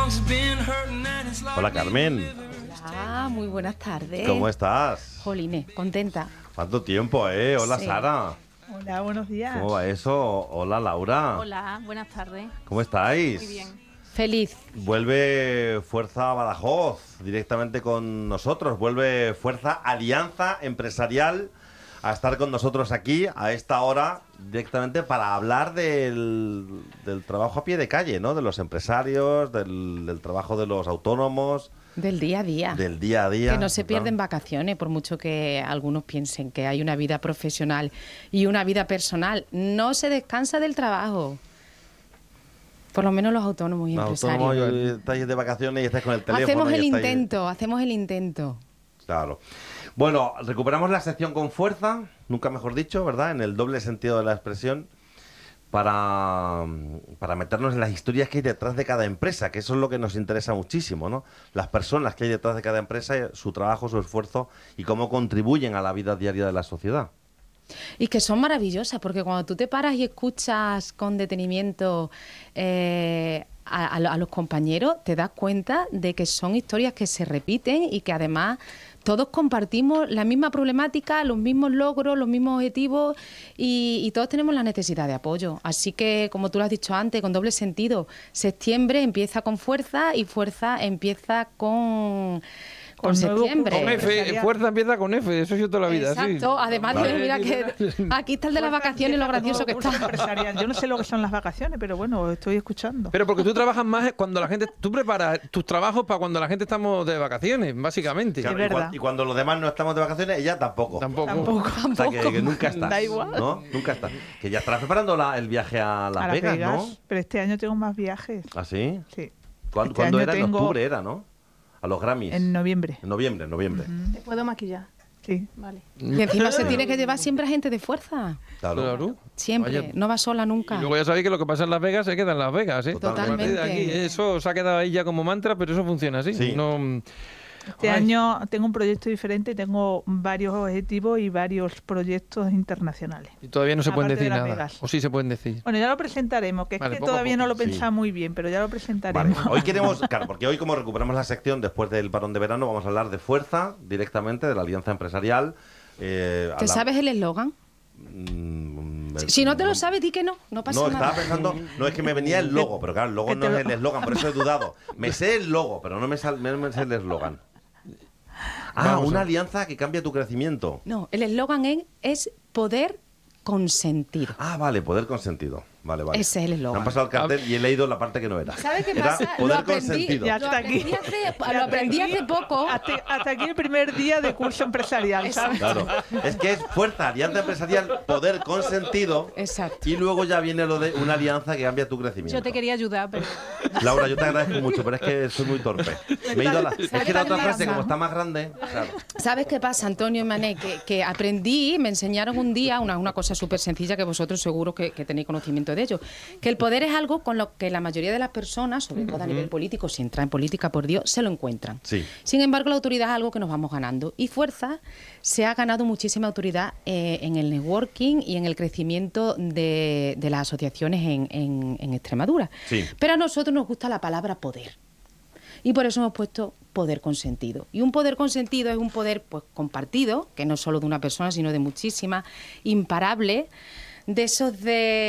Hola, Carmen. Hola, muy buenas tardes. ¿Cómo estás? Jolines, contenta. ¿Cuánto tiempo, eh? Hola, Sí. Sara. Hola, buenos días. ¿Cómo va eso? Hola, Laura. Hola, buenas tardes. ¿Cómo estáis? Muy bien. Feliz. Vuelve Fuerza Badajoz directamente con nosotros. Vuelve Fuerza Alianza Empresarial a estar con nosotros aquí a esta hora directamente para hablar del trabajo a pie de calle, ¿no? De los empresarios, del trabajo de los autónomos. Del día a día. Del día a día. Que no se pierden vacaciones, por mucho que algunos piensen que hay una vida profesional y una vida personal. No se descansa del trabajo. Por lo menos los autónomos y Los empresarios. autónomos estáis de vacaciones y estáis con el teléfono. Hacemos el y estáis... intento. Claro. Bueno, recuperamos la sección con fuerza, nunca mejor dicho, ¿verdad? En el doble sentido de la expresión, para meternos en las historias que hay detrás de cada empresa, que eso es lo que nos interesa muchísimo, ¿no? Las personas que hay detrás de cada empresa, su trabajo, su esfuerzo y cómo contribuyen a la vida diaria de la sociedad. Y que son maravillosas, porque cuando tú te paras y escuchas con detenimiento a los compañeros, te das cuenta de que son historias que se repiten y que además todos compartimos la misma problemática, los mismos logros, los mismos objetivos y todos tenemos la necesidad de apoyo. Así que, como tú lo has dicho antes, con doble sentido, septiembre empieza con fuerza y fuerza empieza con septiembre. Con F, fuerza empieza con F, eso es toda la vida. Exacto, sí. además Vale. de, mira que aquí está el de las vacaciones, lo gracioso que está. Empresarial. Yo no sé lo que son las vacaciones, pero bueno, estoy escuchando. Pero porque tú trabajas más cuando la gente... Tú preparas tus trabajos para cuando la gente estamos de vacaciones, básicamente. Claro, Es verdad. y cuando los demás no estamos de vacaciones, ella tampoco. Tampoco. O sea, que nunca estás. Da igual. ¿No? Nunca estás. Que ya estarás preparando el viaje a Las Vegas, ¿no? Pero este año tengo más viajes. ¿Ah, sí? Sí. ¿Cuándo Este año era? En tengo- octubre era, ¿no? A los Grammys. En noviembre. En noviembre. ¿Te puedo maquillar? Sí. Vale. Y encima se tiene que llevar siempre a gente de fuerza. Claro. Claro. Siempre. Vaya. No va sola nunca. Y luego ya sabéis que lo que pasa en Las Vegas se queda en Las Vegas, ¿eh? Totalmente. A partir de aquí, eso se ha quedado ahí ya como mantra, pero eso funciona así. Sí. No... Este Ay. año tengo un proyecto diferente, tengo varios objetivos y varios proyectos internacionales. Y todavía no se pueden Aparte decir de Las nada. Vegas. O sí se pueden decir. Bueno, ya lo presentaremos, que es Vale, que poco a todavía poco. no lo he Sí. pensado muy bien, pero ya lo Vale. presentaremos. Hoy queremos, claro, porque hoy como recuperamos la sección después del parón de verano, vamos a hablar de fuerza directamente, de la Alianza Empresarial. ¿Te sabes el eslogan? Si no te lo sabes, di que no. No pasa No, nada. estaba pensando, no es que me venía el logo, pero claro, el logo que no te es lo- el eslogan, por eso he dudado. Me sé el logo, pero no me sé el eslogan. Ah, Vamos una a- alianza que cambia tu crecimiento. No, el eslogan es poder consentido. Ah, vale, poder consentido. Vale, vale. Ese es el Me eslogan. han pasado el cartel y he leído la parte que no era. ¿Sabes qué Era pasa? poder Lo aprendí, consentido. Ya lo está aquí. aprendí hace poco. Hasta aquí el primer día de curso empresarial, ¿sabes? Claro, es que es fuerza, alianza empresarial, poder consentido. Exacto. Y luego ya viene lo de una alianza que cambia tu crecimiento. Yo te quería ayudar, pero Laura, yo te agradezco mucho, pero es que soy muy torpe. Me he ido a la... Es que la otra frase, como está más grande... Claro. ¿Sabes qué pasa, Antonio y Mané? Que aprendí, me enseñaron un día una cosa súper sencilla que vosotros seguro que tenéis conocimiento de ello. Que el poder es algo con lo que la mayoría de las personas, sobre todo a nivel político, si entra en política, por Dios, se lo encuentran. Sí. Sin embargo, la autoridad es algo que nos vamos ganando. Y fuerza se ha ganado muchísima autoridad en el networking y en el crecimiento de las asociaciones en Extremadura. Sí. Pero a nosotros nos gusta la palabra poder. Y por eso hemos puesto poder consentido. Y un poder consentido es un poder pues compartido, que no es solo de una persona, sino de muchísimas, imparable, de esos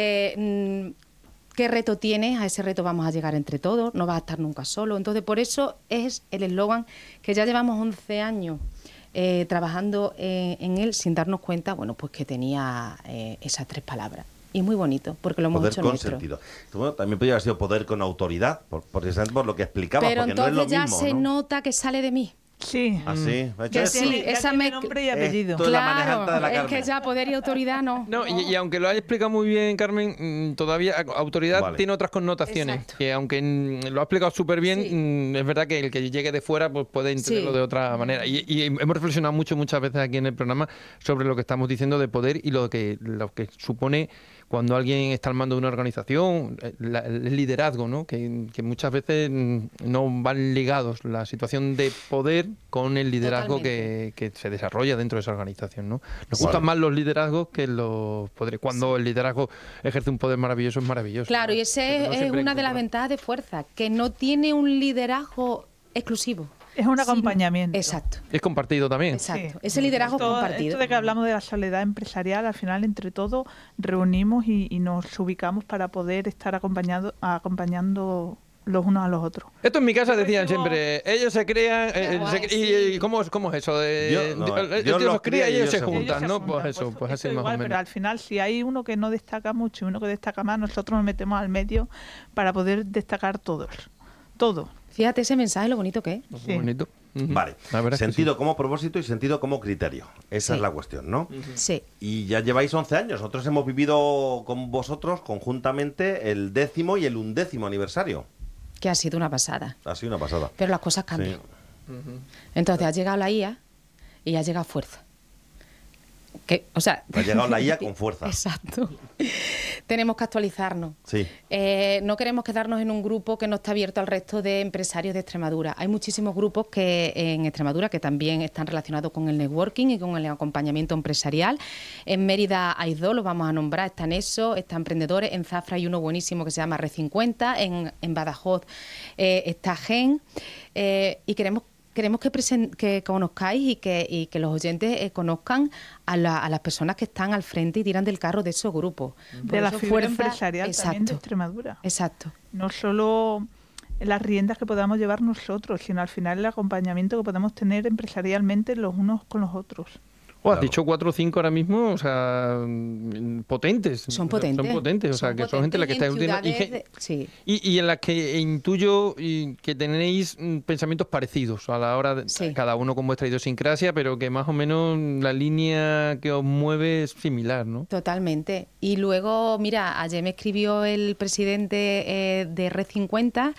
de qué reto tienes, a ese reto vamos a llegar entre todos, no vas a estar nunca solo. Entonces, por eso es el eslogan que ya llevamos 11 años trabajando en él sin darnos cuenta, bueno, pues que tenía esas 3 palabras. Y muy bonito, porque lo hemos Poder hecho con nuestro. sentido. Bueno, también podría haber sido poder con autoridad, precisamente por lo que explicabas, Pero porque no es lo entonces ya mismo, se ¿no? nota que sale de mí. Sí. Así, Que sí, Ya esa tiene mezcla- nombre y apellido. Esto es la manejanta de la es Carmen. que ya poder y autoridad no. No, y aunque lo haya explicado muy bien, Carmen, todavía autoridad Vale. tiene otras connotaciones. Exacto. Que aunque lo ha explicado súper bien, Sí. es verdad que el que llegue de fuera pues puede entenderlo Sí. de otra manera. Y hemos reflexionado muchas veces aquí en el programa sobre lo que estamos diciendo de poder y lo que supone cuando alguien está al mando de una organización, el liderazgo, ¿no? Que muchas veces no van ligados la situación de poder con el liderazgo que se desarrolla dentro de esa organización, ¿no? Nos gustan más los liderazgos que los poderes. Cuando el liderazgo ejerce un poder maravilloso, es maravilloso. Claro, y ese es una de las ventajas de Fuerza, que no tiene un liderazgo exclusivo. Es un acompañamiento. Exacto. Es compartido también. Exacto. Sí. Ese liderazgo es compartido. Esto de que hablamos de la soledad empresarial, al final entre todos reunimos y nos ubicamos para poder estar acompañando los unos a los otros. Esto en mi casa decían Recibo- siempre, ellos se crean, ¿y cómo es eso? Dios los cría y ellos se juntan, ¿no? Pues eso, pues así más o igual, menos. pero al final si hay uno que no destaca mucho y uno que destaca más, nosotros nos metemos al medio para poder destacar todos. Todo. Fíjate ese mensaje, lo bonito que es. Muy Sí. bonito. Ujú. Vale, La verdad es que sentido como propósito y sentido como criterio. Esa Sí. es la cuestión, ¿no? Sí. Y ya lleváis 11 años. Nosotros hemos vivido con vosotros conjuntamente el 10º y el 11º aniversario. Que ha sido una pasada. Ha sido una pasada. Pero las cosas cambian. Sí. Entonces ha llegado la IA y ha llegado Fuerza. O sea, Ha llegado la IA con fuerza. Exacto. Tenemos que actualizarnos. Sí. No queremos quedarnos en un grupo que no está abierto al resto de empresarios de Extremadura. Hay muchísimos grupos que en Extremadura que también están relacionados con el networking y con el acompañamiento empresarial. En Mérida hay dos, los vamos a nombrar. Están ESO, están Emprendedores. En Zafra hay uno buenísimo que se llama Red50. En Badajoz está GEN. Y queremos que conozcáis y que los oyentes conozcan a las personas que están al frente y tiran del carro de esos grupos. De Por la eso figura Fuerza- empresarial también de Exacto, Extremadura. exacto. No solo las riendas que podamos llevar nosotros, sino al final el acompañamiento que podemos tener empresarialmente los unos con los otros. Has Claro. dicho 4 o 5 ahora mismo, o sea, potentes. Son potentes. Son potentes, o sea, que son gente la que está potentes y en última. ciudades sí. Y en las que intuyo que tenéis pensamientos parecidos a la hora de Sí. cada uno con vuestra idiosincrasia, pero que más o menos la línea que os mueve es similar, ¿no? Totalmente. Y luego, mira, ayer me escribió el presidente de Red50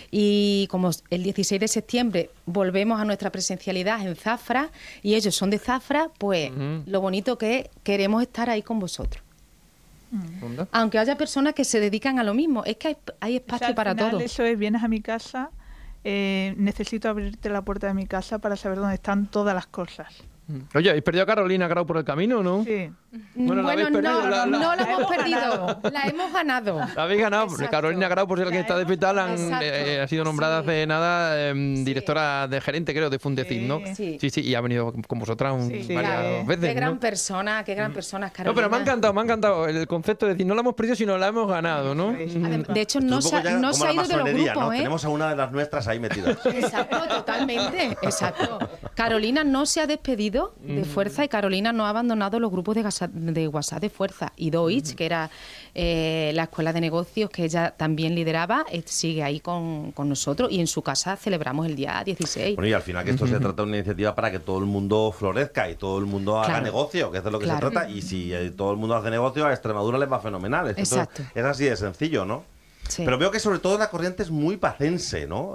y como el 16 de septiembre volvemos a nuestra presencialidad en Zafra y ellos son de Zafra, pues lo bonito que es, queremos estar ahí con vosotros. ¿Onda? Aunque haya personas que se dedican a lo mismo, es que hay O espacio sea, al para final todo. Eso es, vienes a mi casa, necesito abrirte la puerta de mi casa para saber dónde están todas las cosas. Oye, ¿habéis perdido a Carolina Grau por el camino o no? Sí. Bueno, la habéis perdido, no la hemos hemos perdido, ganado. la hemos ganado. La habéis ganado. Exacto. Carolina Grau, por si alguien está de hospital, Exacto. ha sido nombrada Sí. hace nada directora de gerente, creo, de Fundecid, ¿no? Sí. Sí, y ha venido con vosotras Sí, varias claro. veces, Qué gran ¿no? persona, qué gran persona es No, Carolina. pero me ha encantado el concepto de decir, no la hemos perdido, sino la hemos ganado, ¿no? De hecho, Es no un poco se, ya no como se ha la ido de los masonería, grupos, ¿no? ¿eh? Tenemos a una de las nuestras ahí metidas. Exacto, totalmente, exacto. Carolina no se ha despedido de Fuerza y Carolina no ha abandonado los grupos de WhatsApp de Fuerza. Y Deutsch, que era la escuela de negocios que ella también lideraba, sigue ahí con nosotros y en su casa celebramos el día 16. Bueno, y al final que esto se trata de una iniciativa para que todo el mundo florezca y todo el mundo haga Claro. negocio, que es de lo que Claro. se trata. Y si todo el mundo hace negocio, a Extremadura les va fenomenal. Exacto. Es así de sencillo, ¿no? Sí. Pero veo que sobre todo la corriente es muy pacense, ¿no?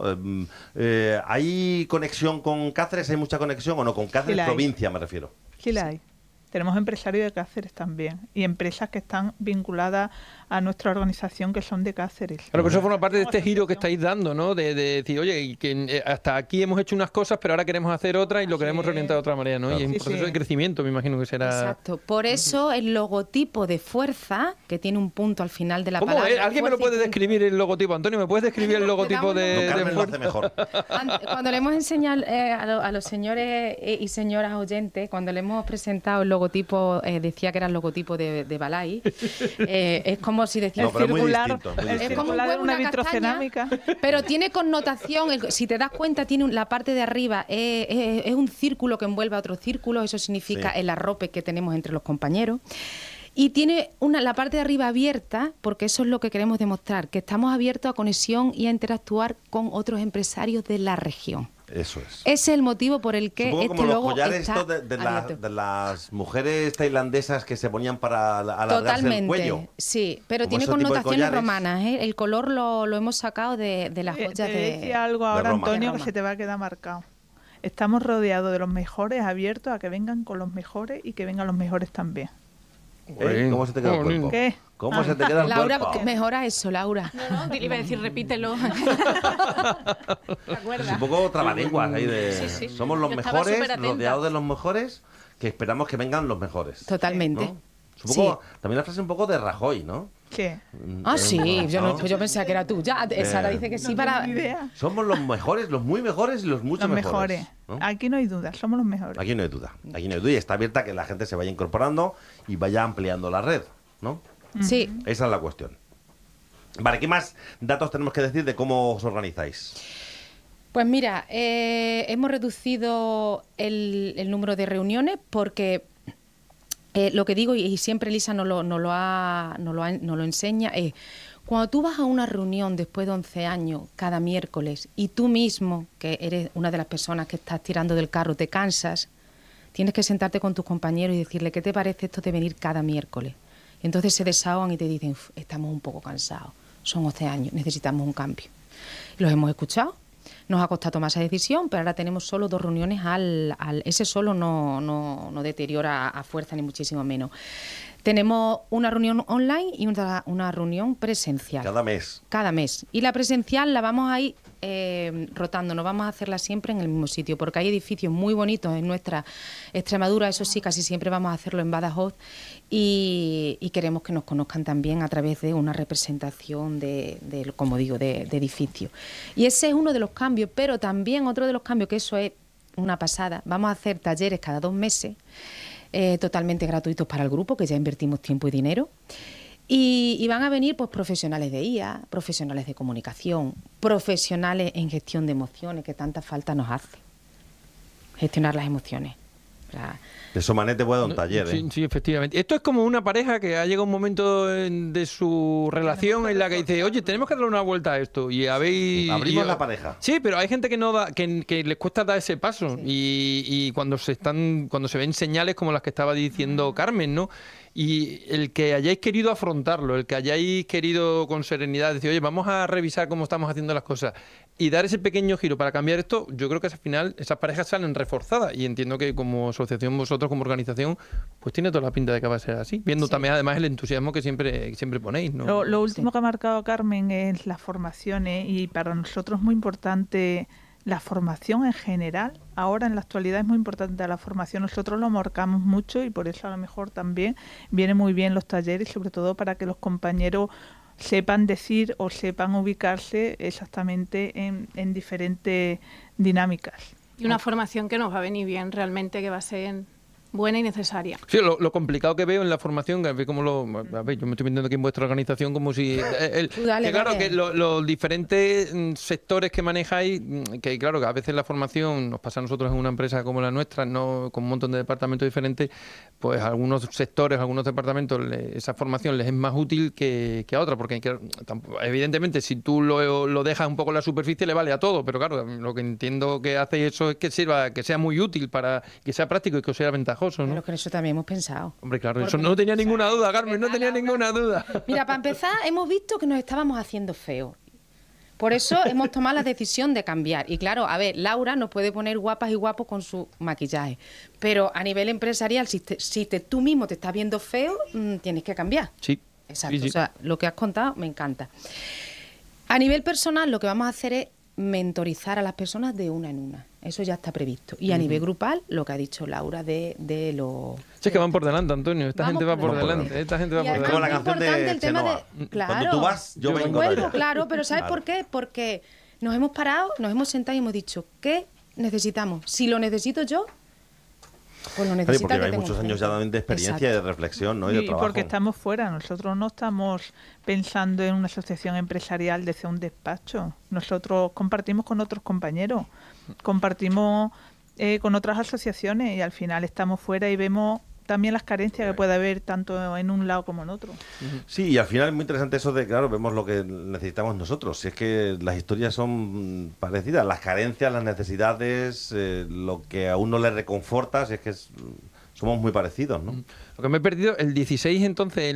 ¿Hay conexión con Cáceres? ¿Hay mucha conexión o no? Con Cáceres Sí la hay. provincia me refiero. Sí la hay. Tenemos empresarios de Cáceres también y empresas que están vinculadas a nuestra organización que son de Cáceres. Claro, pero eso forma parte de este giro que estáis dando, ¿no? De decir, oye, y que hasta aquí hemos hecho unas cosas, pero ahora queremos hacer otras y lo queremos es. reorientar de otra manera, ¿no? Y es un Sí, proceso sí. de crecimiento, me imagino que será... Exacto. Por eso el logotipo de Fuerza, que tiene un punto al final de la ¿Cómo palabra. es? ¿Alguien me lo Fuerza y puede punto. describir el logotipo? Antonio, ¿me puedes describir el logotipo Don de Carmen lo hace Fuerza? mejor. Cuando le hemos enseñado a los señores y señoras oyentes, cuando le hemos presentado el logotipo, decía que era el logotipo de Balay, es como si decía No, pero es muy circular, distinto, muy el distinto. es como un circular de huevo, una una castaña, vitrocerámica. pero tiene connotación, si te das cuenta, tiene la parte de arriba, es un círculo que envuelve a otro círculo, eso significa Sí. el arrope que tenemos entre los compañeros. Y tiene la parte de arriba abierta, porque eso es lo que queremos demostrar, que estamos abiertos a conexión y a interactuar con otros empresarios de la región. Eso es. Ese es el motivo por el que Supongo este como los logo collares está estos de abierto. las mujeres tailandesas que se ponían para alargarse Totalmente, el cuello. sí, pero Como tiene ese tipo de connotaciones collares. romanas, ¿eh? El color lo hemos sacado de las joyas Te de... decía algo ahora, Roma. Antonio, De que Roma. se te va a quedar marcado. Estamos rodeados de los mejores, abiertos a que vengan con los mejores y que vengan los mejores también. ¿Cómo se te queda el cuerpo? ¿Qué? ¿Cómo se te queda el Laura, cuerpo? mejora eso, Laura. No, te iba a decir, repítelo. ¿Te Es acuerdas? un poco trabalenguas ahí de... Sí, sí. Somos los Yo estaba mejores, superatenta. rodeados de los mejores, que esperamos que vengan los mejores. Totalmente. ¿no? Es un poco, también la frase un poco de Rajoy, ¿no? ¿Qué? Ah, sí, yo, ¿no? pues yo pensaba que era tú. Ya, Sara dice que sí para... Ni idea. Somos los mejores, los muy mejores y los mucho Los mejores. mejores. ¿no? Aquí no hay duda, somos los mejores. Aquí no hay duda. Aquí no hay duda y está abierta a que la gente se vaya incorporando y vaya ampliando la red, ¿no? Sí, Esa es la cuestión. Vale, ¿qué más datos tenemos que decir de cómo os organizáis? pues mira, hemos reducido el número de reuniones porque lo que digo, y siempre Elisa nos lo enseña, es cuando tú vas a una reunión después de 11 años, cada miércoles, y tú mismo, que eres una de las personas que estás tirando del carro, te cansas, tienes que sentarte con tus compañeros y decirle, ¿qué te parece esto de venir cada miércoles? Entonces se desahogan y te dicen, estamos un poco cansados, son 11 años, necesitamos un cambio. Los hemos escuchado, nos ha costado tomar esa decisión, pero ahora tenemos solo 2 reuniones ese solo no deteriora a fuerza ni muchísimo menos. Tenemos una reunión online y una reunión presencial. Cada mes. Cada mes. Y la presencial la vamos a ir rotando, no vamos a hacerla siempre en el mismo sitio, porque hay edificios muy bonitos en nuestra Extremadura, eso sí, casi siempre vamos a hacerlo en Badajoz, y queremos que nos conozcan también a través de una representación como digo, de edificios. Y ese es uno de los cambios, pero también otro de los cambios, que eso es una pasada, vamos a hacer talleres cada 2 meses, totalmente gratuitos para el grupo, que ya invertimos tiempo y dinero. Y van a venir pues profesionales de IA, profesionales de comunicación, profesionales en gestión de emociones, que tanta falta nos hace. Gestionar las emociones. O sea, Eso Manete puede dar un taller, ¿eh? Sí, sí, efectivamente. Esto es como una pareja que ha llegado un momento de su relación en la que dice, oye, tenemos que darle una vuelta a esto. Y Abrimos la pareja. Sí, pero hay gente que no da, que les cuesta dar ese paso. Y cuando se ven señales como las que estaba diciendo Carmen, ¿no? Y el que hayáis querido afrontarlo, el que hayáis querido con serenidad decir, oye, vamos a revisar cómo estamos haciendo las cosas y dar ese pequeño giro para cambiar esto, yo creo que al final esas parejas salen reforzadas y entiendo que como asociación, vosotros como organización, pues tiene toda la pinta de que va a ser así, viendo también además el entusiasmo que siempre ponéis, ¿no? Lo último que ha marcado Carmen es las formaciones, y para nosotros es muy importante la formación en general. Ahora en la actualidad es muy importante la formación, nosotros lo marcamos mucho y por eso a lo mejor también vienen muy bien los talleres, sobre todo para que los compañeros sepan decir o sepan ubicarse exactamente en diferentes dinámicas. Y una formación que nos va a venir bien, realmente, que va a ser buena y necesaria. Sí, lo complicado que veo en la formación, que a ver, yo me estoy viendo aquí en vuestra organización como si... Dale, que claro, dale. que los diferentes sectores que manejáis, que claro, que a veces la formación nos pasa a nosotros en una empresa como la nuestra, no con un montón de departamentos diferentes, pues a algunos sectores, a algunos departamentos, esa formación les es más útil que a otras, porque evidentemente si tú lo dejas un poco en la superficie le vale a todo, pero claro, lo que entiendo que hace eso es que sirva, que sea muy útil, para que sea práctico y que sea ventajoso, ¿no? pero que en eso también hemos pensado. Hombre, claro, Porque eso no tenía ninguna ¿sabes? duda, Carmen, no tenía Laura. ninguna duda. Mira, para empezar, hemos visto que nos estábamos haciendo feos. Por eso hemos tomado la decisión de cambiar. Y claro, a ver, Laura nos puede poner guapas y guapos con su maquillaje. Pero a nivel empresarial, si tú mismo te estás viendo feo, tienes que cambiar. Sí. Exacto. Sí, sí. O sea, lo que has contado me encanta. A nivel personal, lo que vamos a hacer es mentorizar a las personas de una en una. Eso ya está previsto. Y a nivel grupal, lo que ha dicho Laura de los... Sí, es que van por delante, Antonio. Esta Vamos gente va por por delante. delante. Esta gente va Y por además Como la delante. muy canción de importante el tema Chenoa. de... Claro. Cuando tú vas, yo vengo para Vuelvo, allá. claro, pero ¿sabes por qué? Porque nos hemos parado, nos hemos sentado y hemos dicho, ¿qué necesitamos? Si lo necesito yo, pues lo Oye, necesita porque el que hay tengo muchos años enfrente. ya de experiencia, Exacto. de reflexión, ¿no? Y de Y trabajo. porque estamos fuera, nosotros no estamos pensando en una asociación empresarial desde un despacho. Nosotros compartimos con otros compañeros, compartimos con otras asociaciones y al final estamos fuera y vemos también las carencias que puede haber tanto en un lado como en otro. Sí, y al final es muy interesante eso de, claro, vemos lo que necesitamos nosotros. Si es que las historias son parecidas, las carencias, las necesidades, lo que a uno le reconforta, si es que somos muy parecidos, ¿no? Lo que me he perdido, el 16 entonces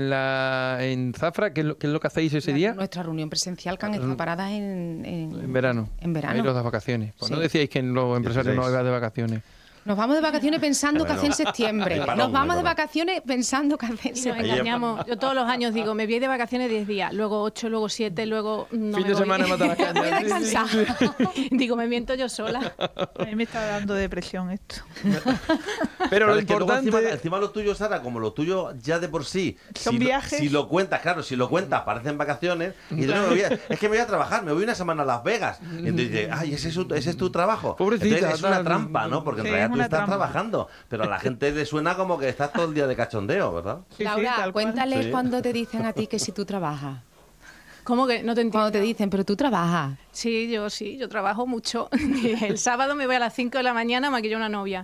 en Zafra, ¿qué es lo que hacéis ese día? Nuestra reunión presencial que han estado paradas En verano. En verano. Ahí los de vacaciones. Pues Sí. no decíais que los empresarios 16. no iban de vacaciones. Nos vamos de vacaciones pensando qué Bueno, hacer en septiembre. hay parón, Nos vamos hay de parón. vacaciones pensando qué hacer en Y nos septiembre. engañamos. Yo todos los años digo, me voy de vacaciones 10 días, luego 8, luego 7, luego no Fin me de voy. semana mata las cañas. Voy a Sí, sí, descansar. Digo, me miento yo sola. A mí me está dando depresión esto. Pero Claro, lo es que luego importante... encima lo tuyo, Sara, como lo tuyo ya de por sí. Son si viajes. Si lo cuentas, claro, si lo cuentas, parecen vacaciones. Y dices, no, es que me voy a trabajar, me voy una semana a Las Vegas. Y entonces dices, ay, ese es tu trabajo. Pobrecita, Entonces es una tal. trampa, ¿no? Porque en Sí, realidad es tú una estás trampa. trabajando. Pero a la gente le suena como que estás todo el día de cachondeo, ¿verdad? Sí, sí, Laura, tal cual. cuéntales Sí. cuando te dicen a ti que si tú trabajas. ¿Cómo que no te entiendo? Cuando te dicen, pero tú trabajas. Sí, yo trabajo mucho. El sábado me voy a las 5 de la mañana a maquillar a una novia.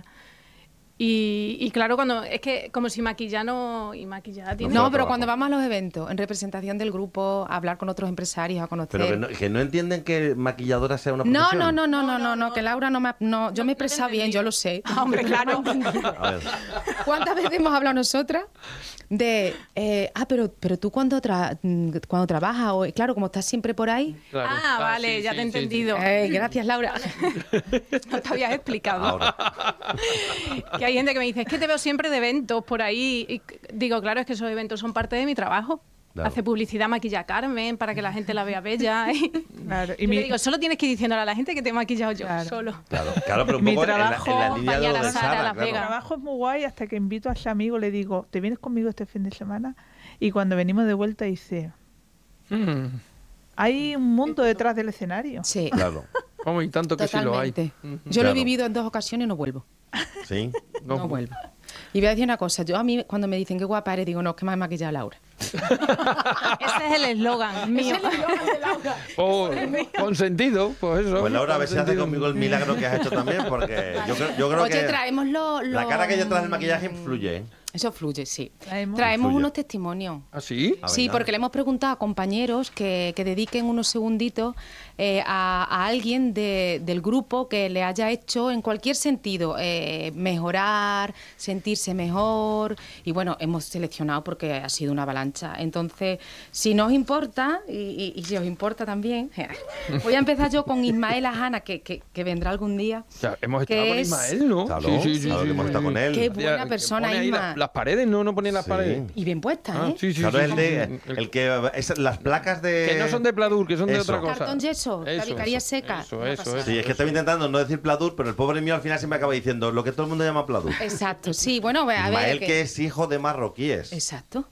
Y claro, cuando es que como si maquillar no... Y maquillar tiene... No, fuera pero trabajo. cuando vamos a los eventos, en representación del grupo, a hablar con otros empresarios, a conocer... Pero que no entienden que maquilladora sea una No, profesión. no, que Laura no me... No, yo me he no te he expresado bien, yo entendido. lo sé. Ah, hombre, claro. A ver. ¿Cuántas veces hemos hablado nosotras de... pero tú cuando trabajas, o claro, como estás siempre por ahí... Claro. Ah, vale, sí, ya sí, te he sí, sí. entendido. Gracias, Laura. No te habías explicado. Ahora. Que hay gente que me dice, es que te veo siempre de eventos por ahí. Y digo, claro, es que esos eventos son parte de mi trabajo. Claro. Hace publicidad, maquilla a Carmen para que la gente la vea bella. Claro, Y le digo, solo tienes que ir diciéndole a la gente que te he maquillado yo, Claro. solo. Claro, pero un Mi poco en la trabajo, línea de lo bañar de a Sara, Sara, Las Mi claro. Vegas. trabajo es muy guay hasta que invito a ese amigo, le digo, ¿te vienes conmigo este fin de semana? Y cuando venimos de vuelta dice, Mm. hay un mundo detrás del escenario. Sí, Claro, Vamos, y tanto que sí lo hay. totalmente. Yo lo he Claro. vivido en 2 ocasiones y no vuelvo. sí. No vuelvo. Y voy a decir una cosa, yo a mí cuando me dicen que guapa eres, digo, no, es que me ha maquillado Laura. Ese es el eslogan mío. O con sentido, pues eso. Pues Laura, a ver si hace Consentido. conmigo el milagro que has hecho también, porque yo creo Oye, que traemos la cara que hay detrás del maquillaje influye, ¿eh? Eso fluye, sí. Traemos- Traemos Influye. unos testimonios. ¿Ah, sí? Ah, Sí, venga. porque le hemos preguntado a compañeros que dediquen unos segunditos a alguien del grupo que le haya hecho en cualquier sentido mejorar, sentirse mejor. Y bueno, hemos seleccionado porque ha sido una avalancha. Entonces, si nos importa, y si os importa también, voy a empezar yo con Ismael Ajana, que vendrá algún día. O sea, hemos que estado con es- Ismael, ¿no? Claro, claro que hemos estado con él. Qué buena Que persona, pone ahí Isma. las paredes, ¿no? No ponía las Sí. paredes. Y bien puesta, Ah, ¿eh? sí, sí, Claro, sí, el sí, de sí. el que las placas de Que no son de pladur, que son de Eso. otra cosa. Cartón yeso, tabicaría seca. Eso, No eso, pasa eso. nada. Sí, es que estaba intentando no decir pladur, pero el pobre mío al final siempre acaba diciendo lo que todo el mundo llama pladur. Exacto, sí, bueno, a ver. Ismael, que es hijo de marroquíes. Exacto.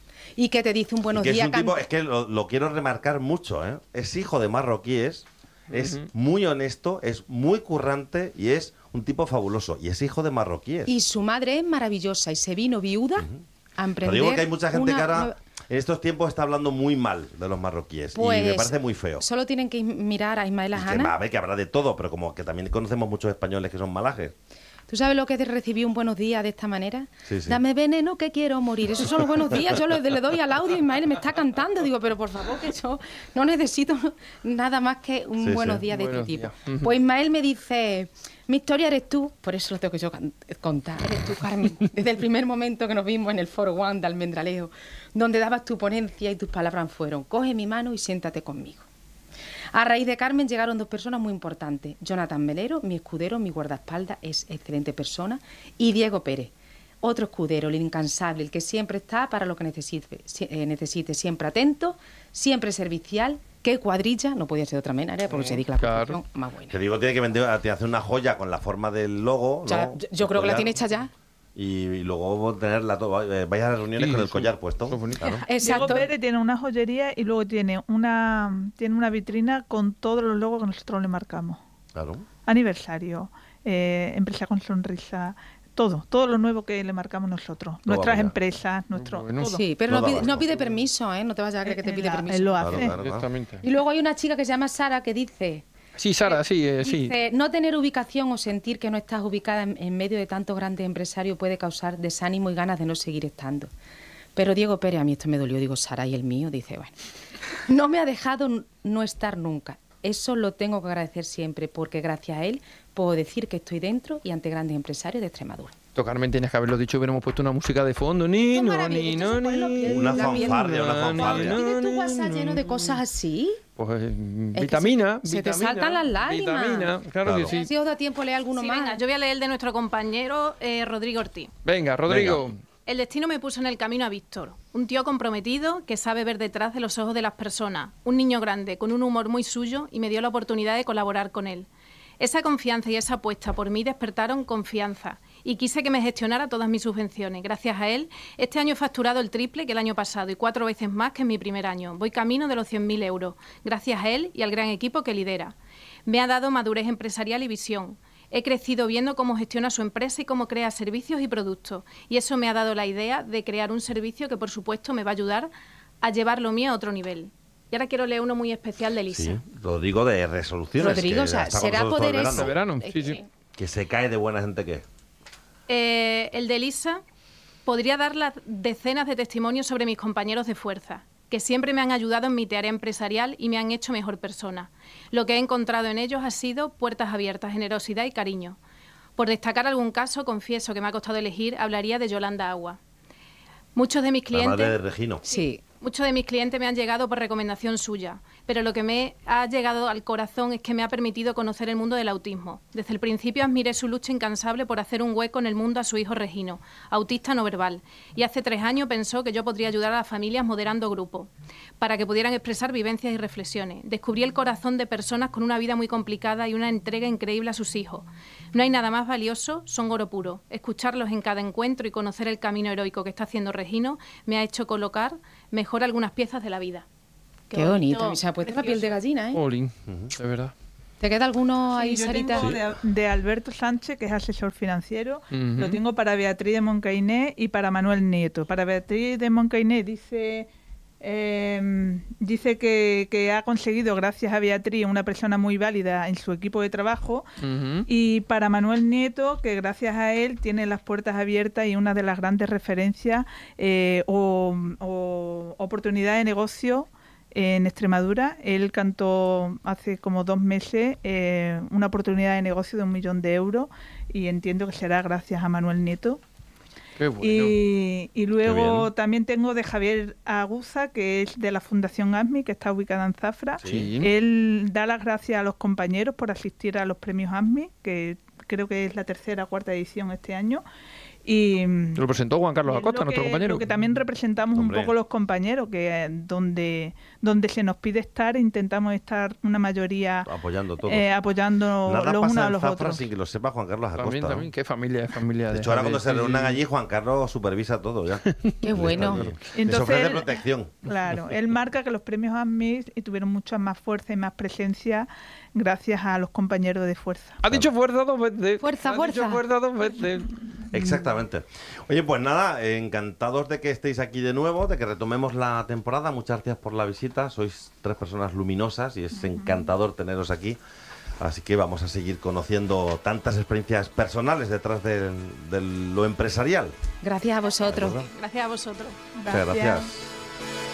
Y que te dice un buenos Y que es días. un tipo, es que lo quiero remarcar mucho, ¿eh? Es hijo de marroquíes, es muy honesto, es muy currante y es un tipo fabuloso. Y es hijo de marroquíes. Y su madre es maravillosa y se vino viuda a Lo emprender. digo que hay mucha gente una que ahora nueva- en estos tiempos está hablando muy mal de los marroquíes. y me Pues, parece muy feo. Solo tienen que mirar a Ismael Y que, Ajana. a ver, que habrá de todo, pero como que también conocemos muchos españoles que son malajes. ¿Tú sabes lo que es de recibir un buenos días de esta manera? Sí, sí. Dame veneno que quiero morir. Esos son los buenos días. Yo le doy al audio y Ismael me está cantando. Digo, pero por favor, que yo no necesito nada más que un Sí, buenos sí. días de Buenos este tipo. días. Ujú. Pues Ismael me dice, mi historia eres tú. Por eso lo tengo que yo contar. Eres tú, Carmen. Desde el primer momento que nos vimos en el Foro One de Almendralejo, donde dabas tu ponencia y tus palabras fueron, coge mi mano y siéntate conmigo. A raíz de Carmen llegaron 2 personas muy importantes. Jonathan Melero, mi escudero, mi guardaespaldas, es excelente persona. Y Diego Pérez, otro escudero, el incansable, el que siempre está para lo que necesite, siempre atento, siempre servicial. Qué cuadrilla, no podía ser de otra manera, porque se dedica a la Claro. construcción más buena. Te digo, tiene que vender, tiene que hacer una joya con la forma del logo. Ya, ¿no? yo creo que la Collar. tiene hecha ya. Y luego tenerla todo. Vaya a las reuniones Sí, con el sí. collar puesto. Muy bonito. Claro. Exacto. Diego Pérez tiene una joyería y luego tiene una vitrina con todos los logos que nosotros le marcamos. Claro. Aniversario, empresa con sonrisa, todo lo nuevo que le marcamos nosotros. Nuestras vaya. empresas, nuestro Bueno. todo. Sí, pero Todo no pide, abasto. no pide permiso, ¿eh? No te vayas a creer que te pide permiso. Él lo Claro, hace. claro, claro. Directamente. Y luego hay una chica que se llama Sara que dice... Sí, Sara, sí, sí. Dice, no tener ubicación o sentir que no estás ubicada en medio de tantos grandes empresarios puede causar desánimo y ganas de no seguir estando. Pero Diego Pérez, a mí esto me dolió, digo, Sara y el mío, dice, bueno, no me ha dejado no estar nunca. Eso lo tengo que agradecer siempre, porque gracias a él puedo decir que estoy dentro y ante grandes empresarios de Extremadura. Carmen, tienes que haberlo dicho, hubiéramos puesto una música de fondo. Ni, Qué no, maravilla, ni, esto no, se pone los ni. pies Una en la piel. fanfarria, una No, fanfarria. ¿tienes tu WhatsApp lleno de cosas así? Pues que vitamina. se te vitamina, saltan las lágrimas. Vitamina, claro que sí. Si os da tiempo leer alguno Sí, más. venga, yo voy a leer el de nuestro compañero Rodrigo Ortiz. Venga, Rodrigo. Venga. El destino me puso en el camino a Víctor, un tío comprometido que sabe ver detrás de los ojos de las personas, un niño grande con un humor muy suyo y me dio la oportunidad de colaborar con él. Esa confianza y esa apuesta por mí despertaron confianza y quise que me gestionara todas mis subvenciones. Gracias a él, este año he facturado el triple que el año pasado y 4 veces más que en mi primer año. Voy camino de los 100.000 euros, gracias a él y al gran equipo que lidera. Me ha dado madurez empresarial y visión. He crecido viendo cómo gestiona su empresa y cómo crea servicios y productos. Y eso me ha dado la idea de crear un servicio que, por supuesto, me va a ayudar a llevar lo mío a otro nivel. Y ahora quiero leer uno muy especial de Lisa. Sí, Rodrigo de Resoluciones. Rodrigo, que o sea, está con será nosotros todo el poder verano. De verano, sí, sí. Que se cae de buena gente que es. El de Lisa podría dar las decenas de testimonios sobre mis compañeros de fuerza, que siempre me han ayudado en mi tarea empresarial y me han hecho mejor persona. Lo que he encontrado en ellos ha sido puertas abiertas, generosidad y cariño. Por destacar algún caso, confieso que me ha costado elegir, hablaría de Yolanda Agua. Muchos de mis La madre de clientes... Regino. Sí. Muchos de mis clientes me han llegado por recomendación suya, pero lo que me ha llegado al corazón es que me ha permitido conocer el mundo del autismo. Desde el principio admiré su lucha incansable por hacer un hueco en el mundo a su hijo Regino, autista no verbal, y hace 3 años pensó que yo podría ayudar a las familias moderando grupos, para que pudieran expresar vivencias y reflexiones. Descubrí el corazón de personas con una vida muy complicada y una entrega increíble a sus hijos. No hay nada más valioso, son oro puro. Escucharlos en cada encuentro y conocer el camino heroico que está haciendo Regino me ha hecho colocar mejor algunas piezas de la vida. Qué bonito. Se ha puesto la piel de gallina, ¿eh? Olin, de verdad. ¿Te queda alguno ahí, Sí, yo Sarita? tengo de Alberto Sánchez, que es asesor financiero. Ujú. Lo tengo para Beatriz de Moncainé y para Manuel Nieto. Para Beatriz de Moncainé dice que ha conseguido, gracias a Beatriz, una persona muy válida en su equipo de trabajo. Ujú. Y para Manuel Nieto, que gracias a él tiene las puertas abiertas y una de las grandes referencias o oportunidad de negocio en Extremadura. Él cantó hace como 2 meses una oportunidad de negocio de 1 millón de euros y entiendo que será gracias a Manuel Nieto. Qué bueno. Y luego bien. también tengo de Javier Aguza, que es de la Fundación ASMI, que está ubicada en Zafra. Sí. Él da las gracias a los compañeros por asistir a los premios ASMI, que creo que es la 3ª o 4ª edición este año. Y Lo presentó Juan Carlos es Acosta, lo nuestro que- compañero. Lo que también representamos Hombre. un poco los compañeros, que donde se nos pide estar, intentamos estar una mayoría Apoyando todo. apoyando Nada los pasa unos a en los Zafra otros. sin que lo sepa Juan Carlos Acosta. También, ¿no? también. Qué familia, es familia. De hecho, ahora cuando se Javier, sí, reúnan sí. allí, Juan Carlos supervisa todo ya. Qué bueno. Les Entonces, ofrece él- protección. Claro, él marca que los premios ASMI tuvieron mucha más fuerza y más presencia gracias a los compañeros de fuerza. Ha dicho fuerza 2 veces. Fuerza, Ha dicho fuerza. fuerza 2 veces. Exactamente. Oye, pues nada, encantados de que estéis aquí de nuevo, de que retomemos la temporada. Muchas gracias por la visita. Sois 3 personas luminosas y es encantador teneros aquí. Así que vamos a seguir conociendo tantas experiencias personales detrás de lo empresarial. Gracias a vosotros. ¿Verdad? Gracias a vosotros. Muchas gracias.